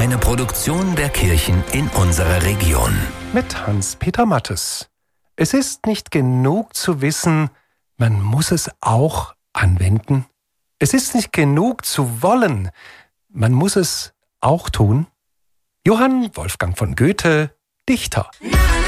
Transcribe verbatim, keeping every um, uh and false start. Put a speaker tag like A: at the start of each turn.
A: Eine Produktion der Kirchen in unserer Region.
B: Mit Hans-Peter Mattes. Es ist nicht genug zu wissen, man muss es auch anwenden. Es ist nicht genug zu wollen, man muss es auch tun. Johann Wolfgang von Goethe, Dichter.